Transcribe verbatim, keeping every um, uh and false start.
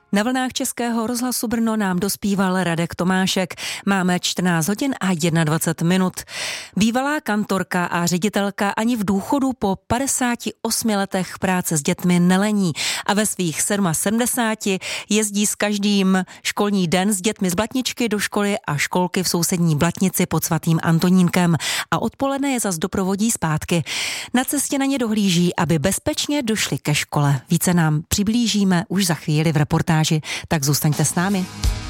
Na vlnách Českého rozhlasu Brno nám dospíval Radek Tomášek. Máme čtrnáct hodin a dvacet jedna minut. Bývalá kantorka a ředitelka ani v důchodu po padesáti osmi letech práce s dětmi nelení a ve svých sedmdesáti sedmi jezdí s každým školní den s dětmi z Blatničky do školy a školky v sousední Blatnici pod svatým Antonínkem a odpoledne je zas doprovodí zpátky. Na cestě na ně dohlíží, aby bezpečně došli ke škole. Více nám přiblížíme už za chvíli v reportáži, tak zůstaňte s námi.